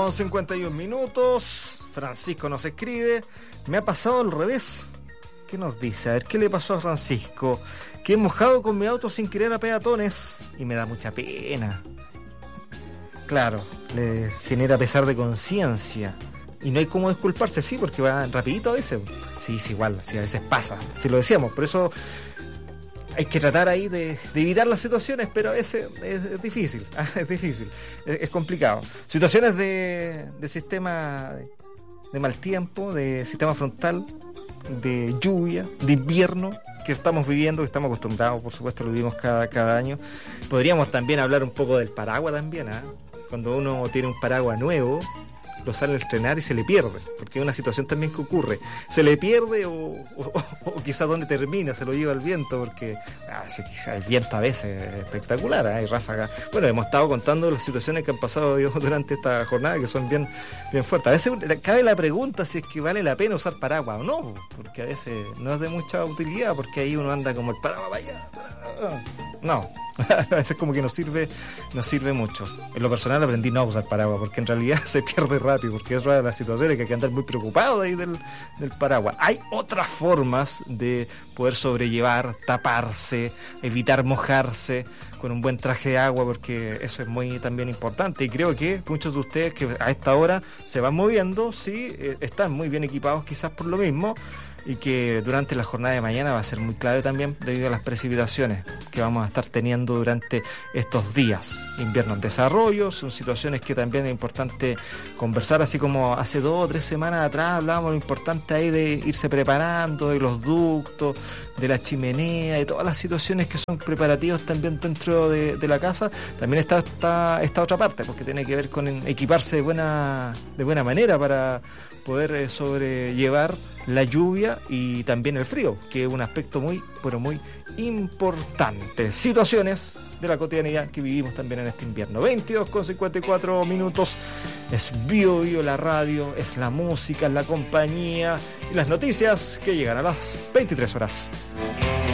8:51. Francisco nos escribe: me ha pasado al revés. ¿Qué nos dice? A ver, ¿qué le pasó a Francisco? Que he mojado con mi auto sin querer a peatones y me da mucha pena. Claro, le genera pesar de conciencia. Y no hay cómo disculparse, sí, porque va rapidito a veces. Sí, es igual, sí, a veces pasa. Sí, lo decíamos, por eso hay que tratar ahí de evitar las situaciones, pero a veces es difícil, es difícil, es complicado. Situaciones de sistema de mal tiempo, de sistema frontal, de lluvia, de invierno que estamos viviendo, que estamos acostumbrados, por supuesto, lo vivimos cada año. Podríamos también hablar un poco del paraguas también, ¿eh? Cuando uno tiene un paraguas nuevo, lo sale a estrenar y se le pierde, porque es una situación también que ocurre, se le pierde o quizás donde termina se lo lleva el viento, porque el viento a veces es espectacular, hay ráfagas. Bueno, hemos estado contando las situaciones que han pasado durante esta jornada, que son bien fuertes. A veces cabe la pregunta si es que vale la pena usar paraguas o no, porque a veces no es de mucha utilidad, porque ahí uno anda como el paraguas para allá. No, a veces como que nos sirve mucho. En lo personal aprendí no a usar paraguas, porque en realidad se pierde rápido, porque es rara de las situaciones que hay que andar muy preocupado de ahí del paraguas. Hay otras formas de poder sobrellevar, taparse, evitar mojarse con un buen traje de agua, porque eso es muy también importante, y creo que muchos de ustedes que a esta hora se van moviendo, sí, están muy bien equipados quizás por lo mismo, y que durante la jornada de mañana va a ser muy clave también debido a las precipitaciones que vamos a estar teniendo durante estos días. Invierno en desarrollo, son situaciones que también es importante conversar, así como hace 2 o 3 semanas atrás hablábamos lo importante ahí de irse preparando, de los ductos, de la chimenea, de todas las situaciones que son preparativos también dentro de la casa. También está esta otra parte, porque tiene que ver con equiparse de buena manera para poder sobrellevar la lluvia y también el frío, que es un aspecto muy, pero muy importante. Situaciones de la cotidianidad que vivimos también en este invierno. 22:54. Es Bio la radio, es la música, es la compañía y las noticias que llegan a las 23 horas.